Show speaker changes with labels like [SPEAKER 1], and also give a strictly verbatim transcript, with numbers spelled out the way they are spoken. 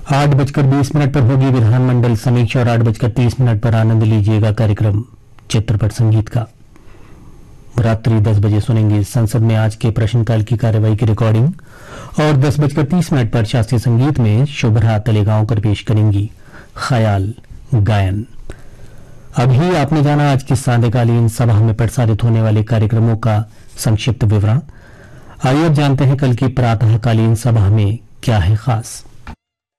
[SPEAKER 1] आठ बजकर बीस मिनट पर होगी विधानमंडल समीक्षा और आठ बजकर तीस मिनट पर आनंद लीजिएगा कार्यक्रम चित्रपट संगीत का। रात्रि दस बजे सुनेंगे संसद में आज के प्रश्नकाल की कार्यवाही की रिकॉर्डिंग और दस बजकर तीस मिनट पर शास्त्रीय संगीत में शुभ्रा तलेगांवकर पेश करेंगी ख्याल गायन। अभी आपने जाना आज की सांध्यकालीन सभा में प्रसारित होने वाले कार्यक्रमों का संक्षिप्त विवरण। आइए अब जानते हैं कल की प्रातःकालीन सभा में क्या है खास।